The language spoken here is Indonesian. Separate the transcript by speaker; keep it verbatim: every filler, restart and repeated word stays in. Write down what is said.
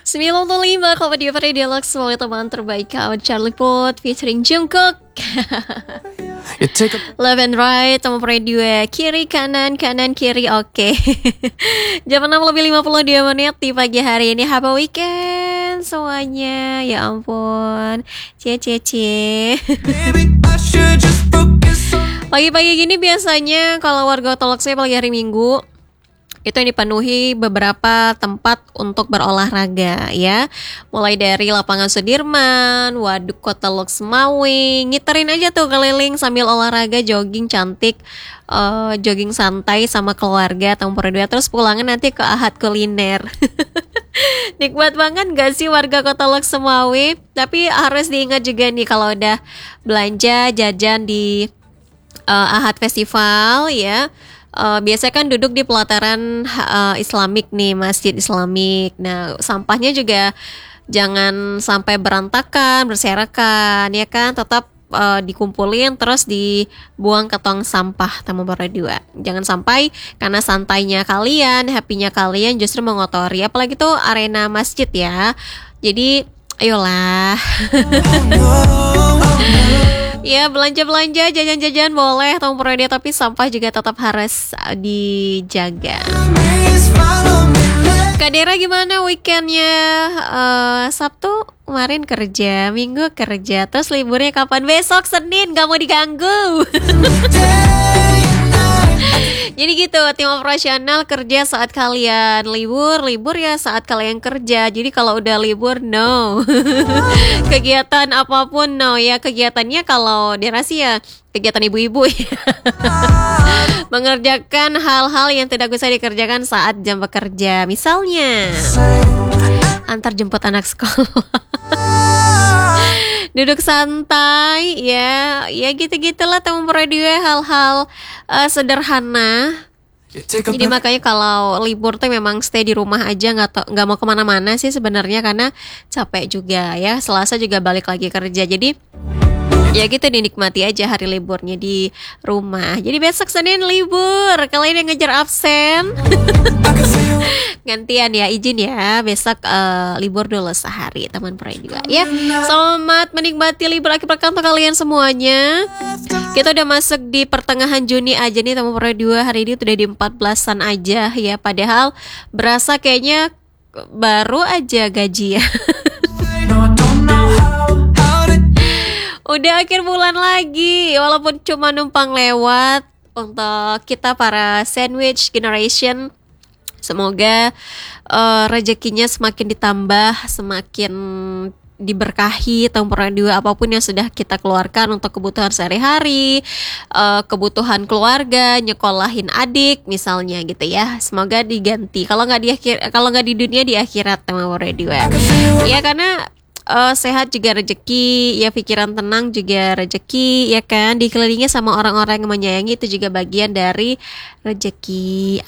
Speaker 1: sembilan puluh lima Komedi Free Dialog semua teman terbaik kau Charlie Puth featuring Jungkook. Left and right sama dua kiri kanan kanan kiri oke. Okay. Jam enam lebih lima puluh dua menit di pagi hari ini. Happy weekend semuanya. Ya ampun. Cie cie cie. Pagi-pagi gini biasanya kalau warga Tolok saya pagi hari Minggu itu yang dipenuhi beberapa tempat untuk berolahraga ya. Mulai dari lapangan Sudirman, Waduk Kota Lok Semawing, ngiterin aja tuh keliling sambil olahraga, jogging cantik, uh, jogging santai sama keluarga, tampur dua, terus pulangan nanti ke Ahad Kuliner. Nikmat banget gak sih warga Kota Lok Semawing? Tapi harus diingat juga nih kalau udah belanja jajan di uh, Ahad Festival ya. Uh, biasanya kan duduk di pelataran uh, Islamik nih, masjid Islamik. Nah, sampahnya juga jangan sampai berantakan, berserakan, ya kan? Tetap uh, dikumpulin terus dibuang ke tong sampah Taman Borobudur. Jangan sampai karena santainya kalian, happy-nya kalian justru mengotori. Apalagi tuh arena masjid ya. Jadi, ayolah. Ya belanja-belanja, jajan-jajan boleh Taman Borobudur, tapi sampah juga tetap harus dijaga. Kak Dera gimana weekendnya? Uh, Sabtu kemarin kerja, Minggu kerja, terus liburnya kapan? Besok Senin, gak mau diganggu. Jadi gitu, tim operasional kerja saat kalian libur, libur ya saat kalian kerja. Jadi kalau udah libur, no. Kegiatan apapun, no ya. Kegiatannya kalau dirasi ya kegiatan ibu-ibu ya. Mengerjakan hal-hal yang tidak bisa dikerjakan saat jam bekerja. Misalnya, antar jemput anak sekolah. Duduk santai ya, ya gitu-gitulah Taman Borobudur, hal-hal uh, sederhana. Jadi makanya kalau libur tuh memang stay di rumah aja, nggak nggak mau kemana-mana sih sebenarnya karena capek juga ya. Selasa juga balik lagi kerja, jadi ya gitu dinikmati aja hari liburnya di rumah. Jadi besok Senin libur, kalian yang ngejar absen gantian ya, izin ya besok uh, libur dulu sehari Taman Borobudur ya. Selamat menikmati libur akhir pekan untuk kalian semuanya. Kita udah masuk di pertengahan Juni aja nih Taman Borobudur, hari ini udah di empat belasan aja ya. Padahal berasa kayaknya baru aja gaji ya. Udah akhir bulan lagi, walaupun cuma numpang lewat. Untuk kita para sandwich generation, semoga uh, rezekinya semakin ditambah, semakin diberkahi Taman Borobudur, apapun yang sudah kita keluarkan untuk kebutuhan sehari-hari, uh, kebutuhan keluarga, nyekolahin adik misalnya gitu ya. Semoga diganti. Kalau nggak di akhir, kalau nggak di dunia, di akhirat Taman Borobudur. Ya karena Uh, sehat juga rezeki, ya pikiran tenang juga rezeki, ya kan, dikelilingi sama orang-orang yang menyayangi itu juga bagian dari rezeki.